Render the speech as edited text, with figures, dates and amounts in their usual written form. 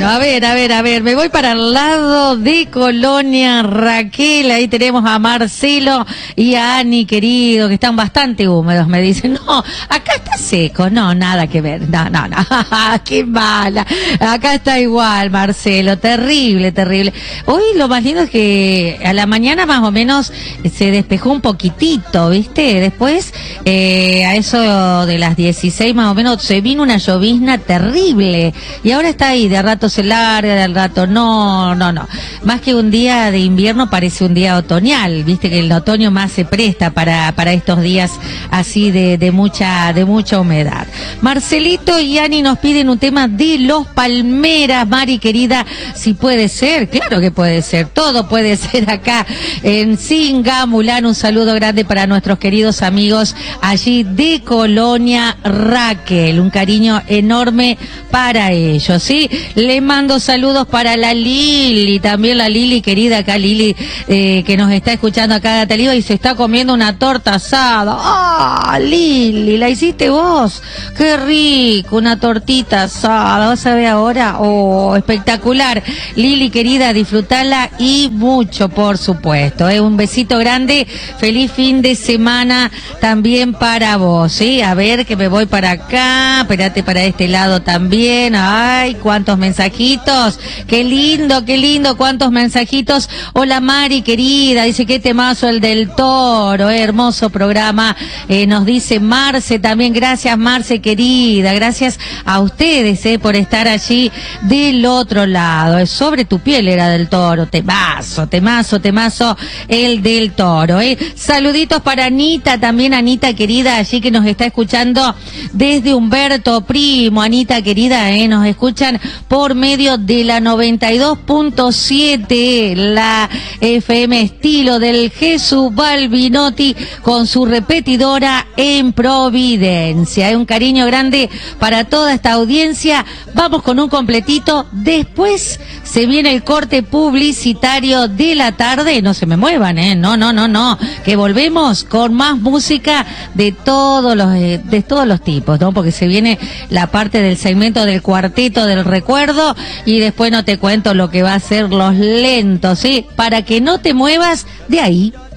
A ver, me voy para el lado de Colonia Raquel, ahí tenemos a Marcelo y a Ani, querido, que están bastante húmedos, me dicen. No, acá está seco, no, nada que ver, no, qué mala, acá está igual, Marcelo, terrible. Hoy lo más lindo es que a la mañana más o menos se despejó un poquitito, ¿viste? Después, a eso de las 16 más o menos, se vino una llovizna terrible, y ahora está ahí, de rato se larga, de rato no. Más que un día de invierno parece un día otoñal, viste que el otoño más se presta para estos días así de mucha humedad. Marcelito y Ani nos piden un tema de Los Palmeras, Mari querida, si puede ser, claro que puede ser, todo puede ser acá en Singamulán. Un saludo grande para nuestros queridos amigos allí de Colonia Raquel, un cariño enorme para ellos, ¿sí? Le mando saludos para la Lili, también la Lili querida, acá Lili, que nos está escuchando acá de Ataliba y se está comiendo una torta asada. ¡Ah, Lili, la hiciste vos! ¡Qué rico! Una tortita asada, ¿vas a ver ahora? ¡Oh, espectacular! Lili querida, disfrutala y mucho, por supuesto, un besito grande, feliz fin de semana también para vos, ¿sí? A ver, que me voy para acá, espérate, para este lado también. ¡Ay, cuántos mensajitos! ¡Qué lindo, cuántos mensajitos! Hola Mari querida, dice qué temazo el del Toro, hermoso programa, nos dice Marce también. Gracias Marce querida, gracias a ustedes por estar allí del otro lado. Es Sobre tu piel era del Toro, temazo el del Toro, Saluditos para Anita también, Anita querida, allí que nos está escuchando desde Humberto Primo. Anita querida, nos escuchan por medio de la 92.7, la FM estilo del Jesús Balbinotti con su repetidora en Providencia. Un cariño grande para toda esta audiencia. Vamos con un completito, después se viene el corte publicitario de la tarde. No se me muevan, no, que volvemos con más música de todos los tipos, ¿no? Porque se viene la parte del segmento del cuarteto del recuerdo y después no te cuento lo que va a ser los lentos, ¿sí? Para que no te muevas de ahí.